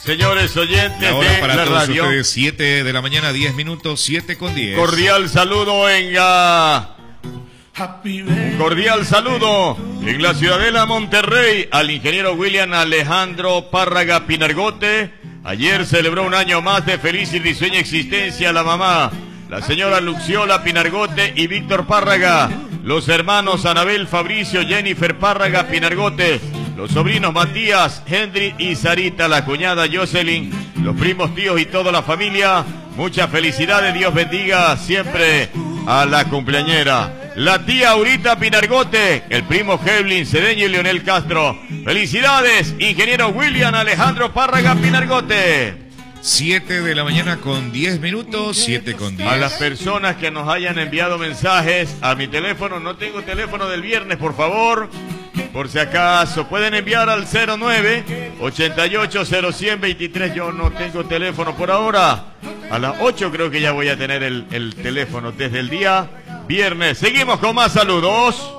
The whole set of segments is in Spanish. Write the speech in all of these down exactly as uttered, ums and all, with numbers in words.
Señores oyentes La hora de para la todos radio. ustedes, siete de la mañana, diez minutos, siete con diez. Cordial saludo en la... Un cordial saludo en la Ciudadela Monterrey al ingeniero William Alejandro Párraga Pinargote. Ayer celebró un año más de feliz y risueña existencia la mamá, la señora Luxiola Pinargote y Víctor Párraga, los hermanos Anabel, Fabricio, Jennifer Párraga Pinargote, los sobrinos Matías, Henry y Sarita, la cuñada Jocelyn, los primos, tíos y toda la familia. Muchas felicidades, Dios bendiga siempre a la cumpleañera. La tía Aurita Pinargote, el primo Kevlin Cedeño y Leonel Castro. Felicidades, ingeniero William Alejandro Párraga Pinargote. siete de la mañana con diez minutos, siete con diez. A las personas que nos hayan enviado mensajes a mi teléfono, no tengo teléfono del viernes, por favor, por si acaso, pueden enviar al cero nueve, ochenta y ocho, cero cien, veintitrés. Yo no tengo teléfono por ahora. A las ocho creo que ya voy a tener el, el teléfono desde el día viernes. Seguimos con más saludos.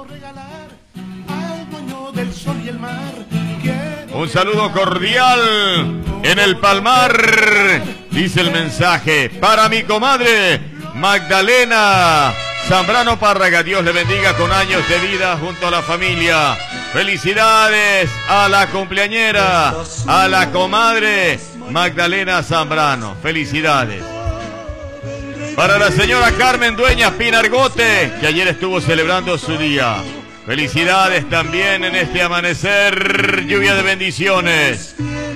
Un saludo cordial en el Palmar, dice el mensaje, para mi comadre Magdalena Zambrano Párraga. Dios le bendiga con años de vida junto a la familia. Felicidades a la cumpleañera, a la comadre Magdalena Zambrano. Felicidades. Para la señora Carmen Dueñas Pinargote, que ayer estuvo celebrando su día. Felicidades también en este amanecer, lluvia de bendiciones.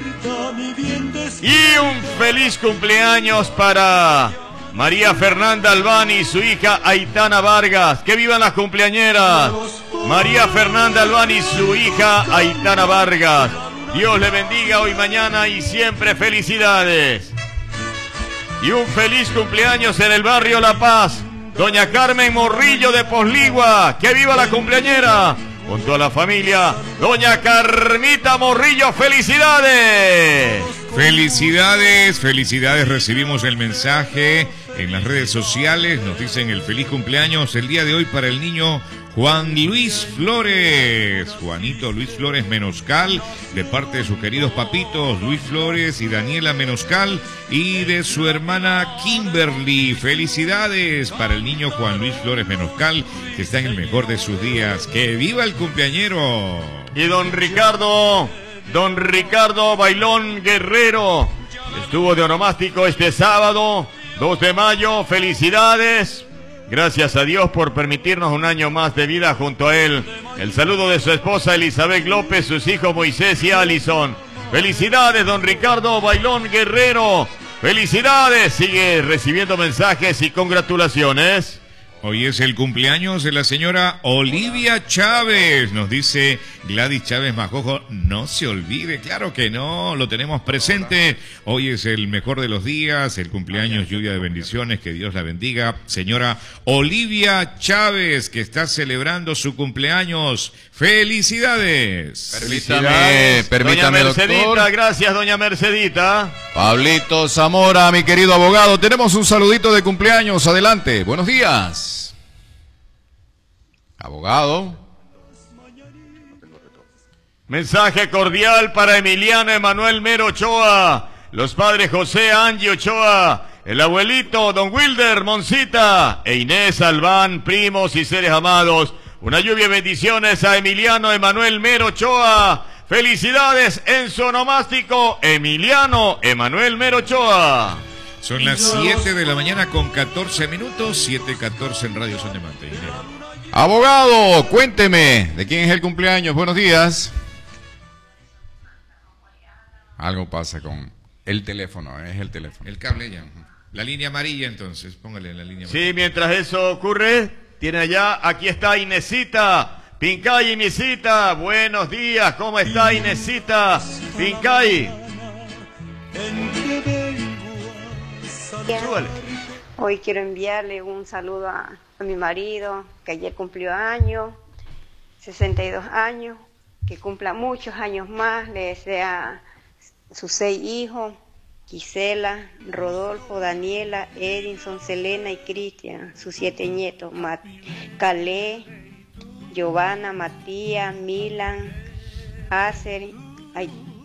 Y un feliz cumpleaños para María Fernanda Albani y su hija Aitana Vargas. ¡Que vivan las cumpleañeras! María Fernanda Albani y su hija Aitana Vargas. Dios le bendiga hoy, mañana y siempre. Felicidades. Y un feliz cumpleaños en el barrio La Paz, doña Carmen Morrillo de Posligua. ¡Que viva la cumpleañera! Junto a la familia, doña Carmita Morrillo. ¡Felicidades! Felicidades, felicidades. Recibimos el mensaje en las redes sociales. Nos dicen el feliz cumpleaños el día de hoy para el niño Juan Luis Flores, Juanito Luis Flores Menoscal, de parte de sus queridos papitos Luis Flores y Daniela Menoscal, y de su hermana Kimberly. Felicidades para el niño Juan Luis Flores Menoscal, que está en el mejor de sus días. ¡Que viva el cumpleañero! Y don Ricardo, don Ricardo Bailón Guerrero, estuvo de onomástico este sábado, dos de mayo. Felicidades. Gracias a Dios por permitirnos un año más de vida junto a él. El saludo de su esposa Elizabeth López, sus hijos Moisés y Alison. Felicidades, don Ricardo Bailón Guerrero. Felicidades. Sigue recibiendo mensajes y congratulaciones. Hoy es el cumpleaños de la señora Olivia Chávez, nos dice Gladys Chávez Majojo. No se olvide, claro que no, lo tenemos presente. Hoy es el mejor de los días, el cumpleaños, lluvia de bendiciones, que Dios la bendiga. Señora Olivia Chávez, que está celebrando su cumpleaños. ¡Felicidades! Permítame, permítame, doña Mercedita, doctor. Gracias, doña Mercedita. Pablito Zamora, mi querido abogado, tenemos un saludito de cumpleaños. Adelante, buenos días. Abogado. Mensaje cordial para Emiliano Emanuel Mero Ochoa, los padres José Angie Ochoa, el abuelito don Wilder Moncita e Inés Albán, primos y seres amados. Una lluvia de bendiciones a Emiliano Emanuel Mero Ochoa. Felicidades en su onomástico, Emiliano Emanuel Mero Ochoa. Son las siete de la mañana con catorce minutos, siete catorce en Radio Son de Mante. Abogado, cuénteme, ¿de quién es el cumpleaños? Buenos días. Algo pasa con el teléfono, es el teléfono. El cable ya. La línea amarilla, entonces, póngale la línea amarilla. Sí, mientras eso ocurre, tiene allá, aquí está Inesita Pincay. Inesita, buenos días, ¿cómo está Inesita Pincay? Súbale. Hoy quiero enviarle un saludo a, a mi marido, que ayer cumplió años, sesenta y dos años, que cumpla muchos años más. Le desea sus seis hijos, Gisela, Rodolfo, Daniela, Edinson, Selena y Cristian, sus siete nietos, Mat Calé, Giovanna, Matías, Milan, Acer,